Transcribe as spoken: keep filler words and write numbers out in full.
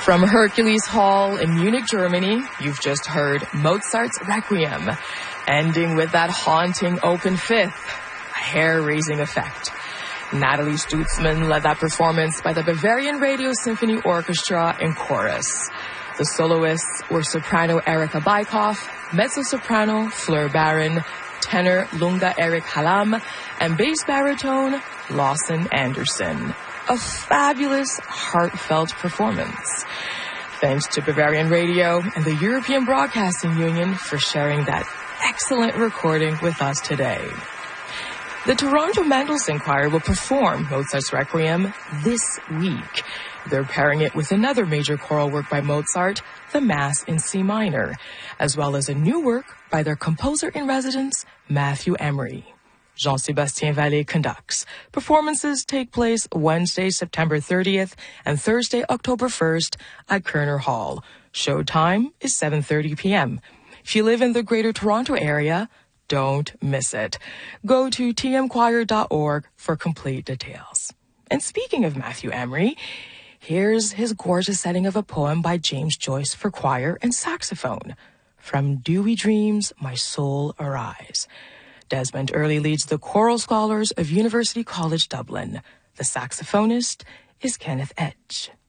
From Hercules Hall in Munich, Germany, you've just heard Mozart's Requiem, ending with that haunting open fifth, a hair-raising effect. Natalie Stutzman led that performance by the Bavarian Radio Symphony Orchestra in chorus. The soloists were soprano Erika Bykoff, mezzo-soprano Fleur Baron, tenor Lunga Erik Halam, and bass baritone Lawson Anderson. A fabulous, heartfelt performance. Thanks to Bavarian Radio and the European Broadcasting Union for sharing that excellent recording with us today. The Toronto Mendelssohn Choir will perform Mozart's Requiem this week. They're pairing it with another major choral work by Mozart, the Mass in C minor, as well as a new work by their composer-in-residence, Matthew Emery. Jean-Sébastien Vallée conducts. Performances take place Wednesday, September thirtieth and Thursday, October first at Kerner Hall. Show time is seven thirty p.m. If you live in the Greater Toronto area, don't miss it. Go to t m choir dot org for complete details. And speaking of Matthew Emery, here's his gorgeous setting of a poem by James Joyce for choir and saxophone. From Dewy Dreams, My Soul Arise. Desmond Early leads the Choral Scholars of University College Dublin. The saxophonist is Kenneth Edge.